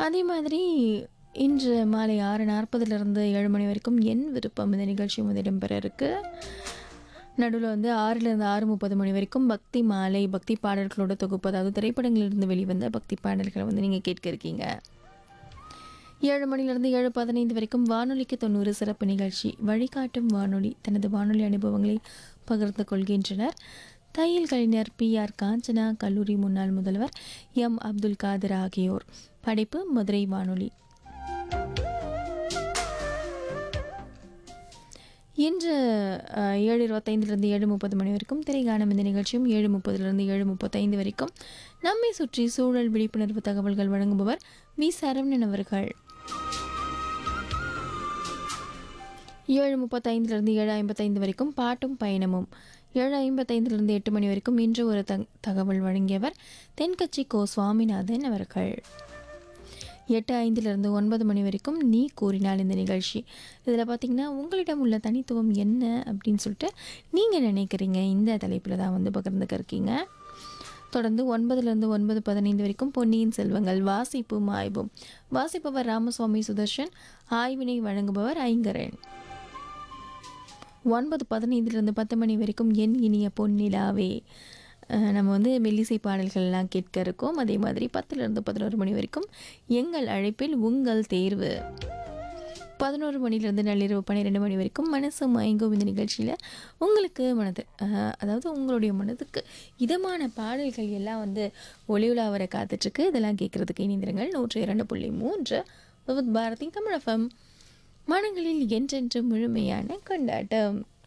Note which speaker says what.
Speaker 1: அதே மாதிரி இன்று மாலை 6:40 7 மணி வரைக்கும் என் விருப்பம் இந்த நிகழ்ச்சி இடம்பெற இருக்கு. நடுவில் வந்து 6லேருந்து 6:30 மணி வரைக்கும் பக்தி மாலை, பக்தி பாடல்களோட தொகுப்பு, அதாவது திரைப்படங்களிலிருந்து வெளிவந்த பக்தி பாடல்களை வந்து நீங்கள் கேட்க இருக்கீங்க. 7 மணிலேருந்து 7:15 வரைக்கும் வானொலிக்கு 90 சிறப்பு நிகழ்ச்சி. வழிகாட்டும் வானொலி தனது வானொலி அனுபவங்களை பகிர்ந்து கொள்கின்றனர் தையல் கலைஞர் PR காஞ்சனா, கல்லூரி முன்னாள் முதல்வர் M அப்துல் காதர் ஆகியோர். படைப்பு மதுரை வானொலி. இன்று 7:25 7:30 மணி வரைக்கும் திரைகாணும் இந்த நிகழ்ச்சியும் 7:30 7:35 வரைக்கும் நம்மை சுற்றி சூழல் விழிப்புணர்வு தகவல்கள் வழங்குபவர் வி சரவணன் அவர்கள். 7:35 7:55 வரைக்கும் பாட்டும் பயணமும். 7:55 8 மணி வரைக்கும் இன்று ஒரு தகவல் வழங்கியவர் தென்கட்சி கோ சுவாமிநாதன் அவர்கள். 8:05 9 மணி வரைக்கும் நீ கூறினால் இந்த நிகழ்ச்சி. இதில் பார்த்திங்கன்னா உங்களிடம் உள்ள தனித்துவம் என்ன அப்படின்னு சொல்லிட்டு நீங்கள் நினைக்கிறீங்க இந்த தலைப்பில் தான் வந்து பகிர்ந்துக்க இருக்கீங்க. தொடர்ந்து 9லேருந்து 9:15 வரைக்கும் பொன்னியின் செல்வங்கள் வாசிப்பும் ஆய்வும். வாசிப்பவர் ராமசுவாமி சுதர்ஷன், ஆய்வினை வழங்குபவர் ஐங்கரன். 9:15 10 மணி வரைக்கும் என் இனிய பொன்னிலாவே. நம்ம வந்து மெல்லிசை பாடல்கள்லாம் கேட்க இருக்கோம். அதே மாதிரி 10லேருந்து 11 மணி வரைக்கும் எங்கள் அழைப்பில் உங்கள் தேர்வு. 11 மணிலேருந்து நள்ளிரவு 12 மணி வரைக்கும் மனசு மயங்கும் இந்த நிகழ்ச்சியில் உங்களுக்கு அதாவது உங்களுடைய மனதுக்கு இதமான பாடல்கள் எல்லாம் வந்து ஒளியுலா வர காத்துட்ருக்கு. இதெல்லாம் கேட்குறதுக்கு இணைந்திருங்கள். 102.3 வித் பாரதி தமிழ் FM. மனங்களில் என்றென்று முழுமையான கொண்டாட்டம்.